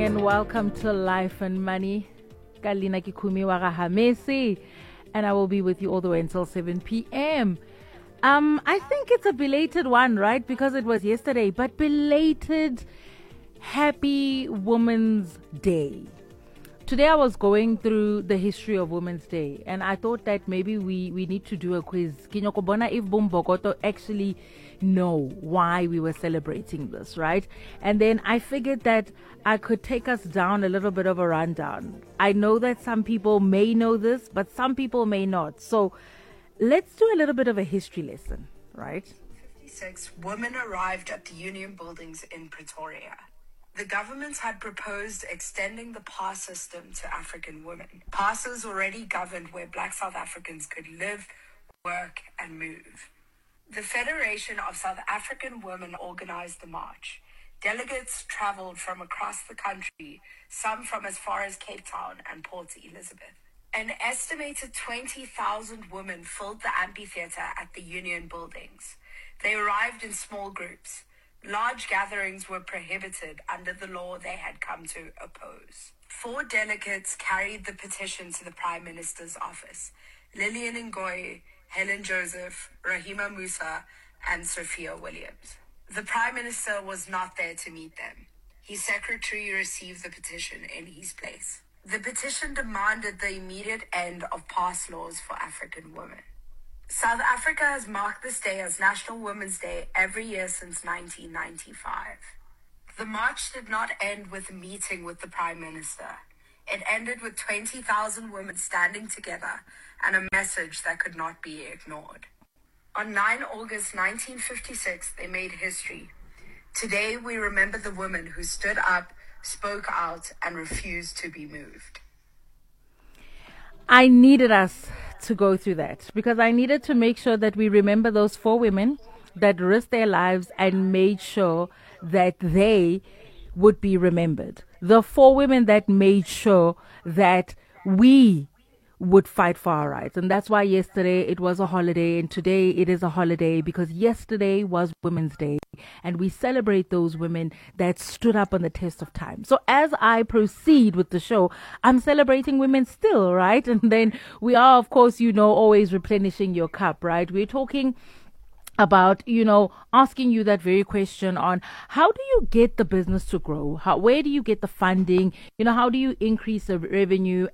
morning and welcome to Life and Money. Kalina Kikumi Warahamesi, and I will be with you all the way until 7 p.m. I think it's a belated one, right? Because it was yesterday, but belated Happy Women's Day. Today I was going through the history of Women's Day, and I thought that maybe we need to do a quiz. Kinyokobona if Bumbogoto actually know why we were celebrating this, right? And then I figured that I could take us down a little bit of a rundown. I know that some people may know this, but some people may not. So let's do a little bit of a history lesson, right? 1956, women arrived at the Union Buildings in Pretoria. The government had proposed extending the pass system to African women. Passes already governed where Black South Africans could live, work, and move. The Federation of South African Women organized the march. Delegates traveled from across the country, some from as far as Cape Town and Port Elizabeth. An estimated 20,000 women filled the amphitheater at the Union Buildings. They arrived in small groups. Large gatherings were prohibited under the law they had come to oppose. 4 delegates carried the petition to the Prime Minister's office: Lillian Ngoyi, Helen Joseph, Rahima Musa, and Sophia Williams. The Prime Minister was not there to meet them. His secretary received the petition in his place. The petition demanded the immediate end of pass laws for African women. South Africa has marked this day as National Women's Day every year since 1995. The march did not end with a meeting with the Prime Minister. It ended with 20,000 women standing together and a message that could not be ignored. On 9 August 1956, they made history. Today, we remember the women who stood up, spoke out, and refused to be moved. I needed us to go through that because I needed to make sure that we remember those 4 women that risked their lives and made sure that they would be remembered. The 4 women that made sure that we would fight for our rights. And that's why yesterday it was a holiday and today it is a holiday, because yesterday was Women's Day and we celebrate those women that stood up on the test of time. So as I proceed with the show, I'm celebrating women still, right? And then we are, of course, always replenishing your cup, right? We're talking about, asking you that very question on how do you get the business to grow? Where do you get the funding? How do you increase the revenue